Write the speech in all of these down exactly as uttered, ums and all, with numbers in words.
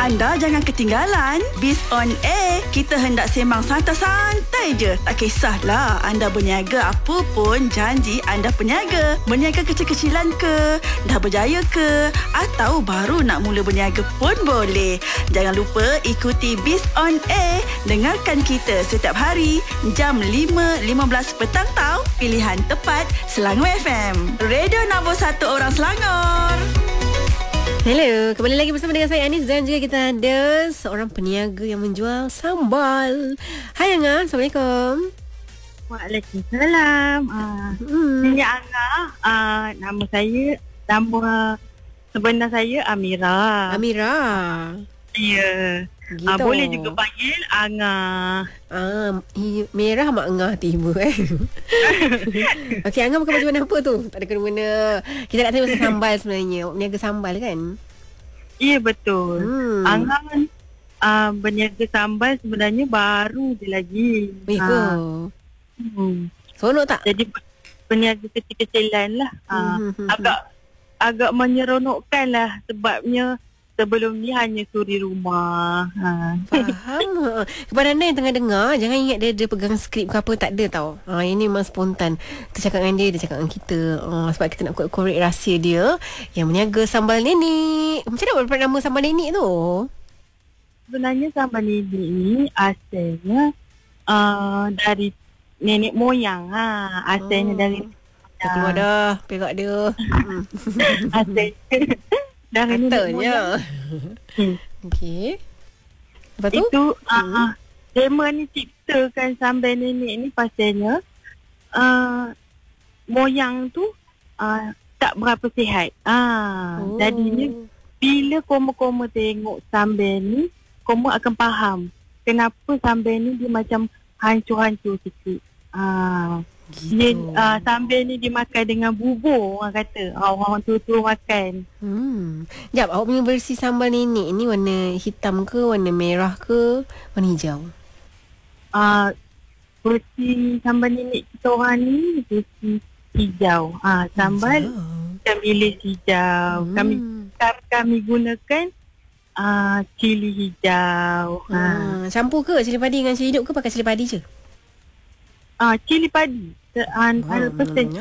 Anda jangan ketinggalan Biz on Air. Kita hendak sembang santai-santai je. Tak kisahlah anda berniaga apa pun, janji anda peniaga. Berniaga kecil-kecilan ke, dah berjaya ke, atau baru nak mula berniaga pun boleh. Jangan lupa ikuti Biz on Air. Dengarkan kita setiap hari jam lima lima belas petang tau. Pilihan tepat Selangor F M. Radio nombor satu orang Selangor. Hello, kembali lagi bersama dengan saya Anis dan juga kita ada seorang peniaga yang menjual sambal. Hai Angah, Assalamualaikum. Waalaikumsalam. Uh, hmm. Saya Angah. Uh, nama saya, nama sebenar saya Amira. Amira. Ya. Gitu. Uh, boleh juga panggil Angah. Ah, merah mak Angah tiba eh. Okey, Angah pakai baju warna apa tu? Tak ada kena-mena. Kita nak tanya pasal sambal sebenarnya. Berniaga sambal kan? Ya, betul. Hmm. Angah uh, berniaga sambal sebenarnya baru je lagi. Oh, ya ke? Uh, hmm. Seronok tak? Jadi berniaga kecil-kecilan lah. Uh, hmm. Agak agak menyeronokkan lah sebabnya sebelum ni hanya suri rumah. Ha. Faham. Kepada anda yang tengah dengar, jangan ingat dia dia pegang skrip ke apa, tak ada tau. Ha, ini memang spontan. Kita cakap dengan dia, dia cakap dengan kita. Ha, sebab kita nak korek rahsia dia yang meniaga sambal nenek. Macam mana dapat nama sambal nenek tu? Sebenarnya sambal nenek ni asalnya uh, dari nenek moyang. Ha. Asalnya oh. dari dah keluar dah perak dia. Asalnya dah katanya. Hmm. Okey. Lepas tu? Itu hmm. uh, Dema ni ciptakan sambal nenek ni pasalnya uh, moyang tu uh, tak berapa sihat. Ah, oh. Jadinya bila koma-koma tengok sambal ni, koma akan faham kenapa sambal ni dia macam hancur-hancur sikit. Ah. Gitu. Dia, uh, sambal ni dimakan dengan bubur, orang kata. Uh, orang tua-tua makan. Hmm. Sekejap, awak punya versi sambal nenek ni warna hitam ke, warna merah ke, warna hijau? Uh, versi sambal nenek kita orang ni versi hijau. Uh, sambal macam bilis hijau. Hmm. Kami, kami kami gunakan uh, cili hijau. Hmm. Uh. Campur ke cili padi dengan cili hidup ke pakai cili padi je? Ah, uh, cili padi. Antara wow, persen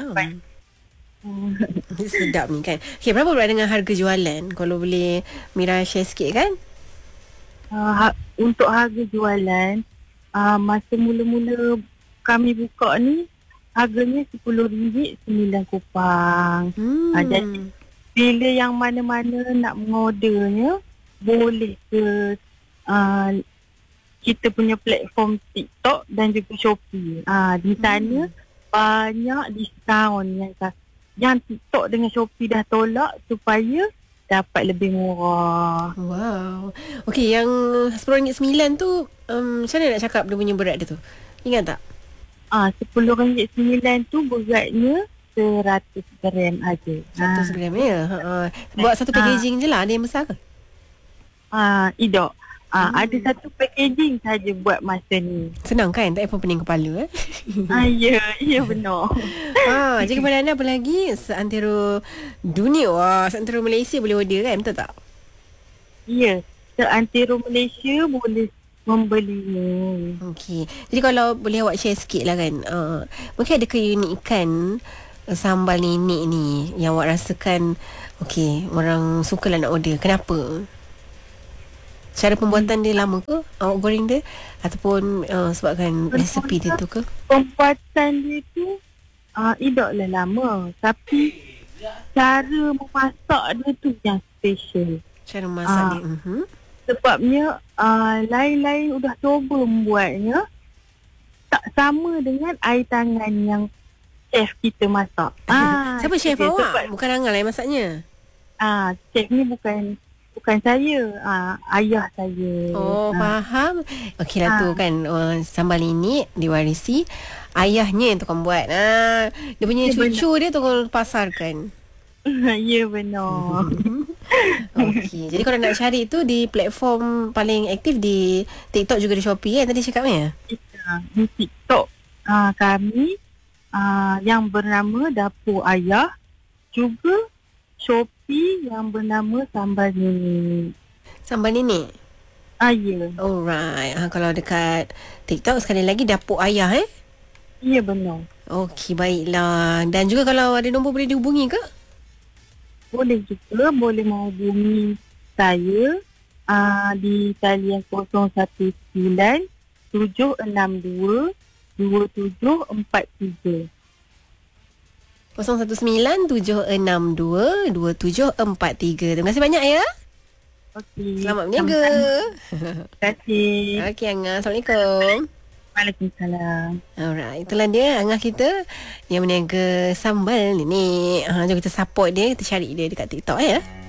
sedap ni kan. Okay, berapa pula dengan harga jualan? Kalau boleh Mira share sikit kan? Uh, ha, untuk harga jualan, uh, masa mula-mula kami buka ni, harganya sepuluh ringgit sembilan kupang. Hmm. Uh, jadi, bila yang mana-mana nak mengordernya, boleh ke uh, kita punya platform TikTok dan juga Shopee. Ah, di sana hmm. banyak diskaun yang yang TikTok dengan Shopee dah tolak supaya dapat lebih murah. Wow. Okey, yang sepuluh ringgit sembilan tu um, macam mana nak cakap dia punya berat dia tu? Ingat tak? Ah, sepuluh ringgit sembilan tu beratnya seratus gram aja. seratus gram ya. Ha, ha. Buat satu packaging ah. je lah. Ada yang besar ke? Ah, tidak. Ah, hmm. Ada satu packaging saja buat masa ni. Senang kan? Tak payah pening kepala eh? Ah, ya, ya benar. Ah, jadi kepada anda apa lagi? Seantero dunia, wah, seantero Malaysia boleh order kan? Betul tak? Ya, seantero Malaysia boleh membelinya. Okey. Jadi kalau boleh awak share sikit lah kan. Uh, mungkin ada keunikan uh, sambal nenek ni yang awak rasakan okey, orang suka lah nak order. Kenapa? Cara pembuatan dia lama ke? Awak goreng dia? Ataupun uh, sebabkan resepi dia tu ke? Pembuatan dia tu uh, idaklah lama. Tapi cara memasak dia tu yang special. Cara memasak uh, dia? Uh-huh. Sebabnya uh, lain-lain udah cuba membuatnya, tak sama dengan air tangan yang chef kita masak. Ah, siapa chef awak? Sebab, bukan Angah lah yang masaknya? Ah, chef ni bukan... Bukan saya, uh, ayah saya. Oh, uh. faham. Okey lah uh. tu kan, uh, sambal nenek diwarisi ayahnya yang tukang buat. Uh, dia punya ya, cucu benar. Dia tukang pasarkan. Ya, benar. Okey, jadi kalau nak cari tu di platform paling aktif di TikTok juga di Shopee kan tadi cakapnya? Ya, di TikTok uh, kami uh, yang bernama Dapur Ayah, juga Shopee yang bernama Sambal Nenek. Sambal nenek. Ah, ya. Alright. Ha, kalau dekat TikTok sekali lagi dapur ayah eh. Ya, benar. Okey, baiklah. Dan juga kalau ada nombor boleh dihubungi ke? Boleh juga, boleh menghubungi saya uh, di talian kosong satu sembilan tujuh enam dua dua tujuh empat tiga. kosong satu sembilan tujuh enam dua dua tujuh empat tiga. Terima kasih banyak ya. Okey. Selamat berniaga. Terima kasih. Okey, Angah. Assalamualaikum. Waalaikumsalam. Alright, itulah dia Angah kita yang berniaga sambal ni. Ha, jom kita support dia, kita cari dia dekat TikTok ya.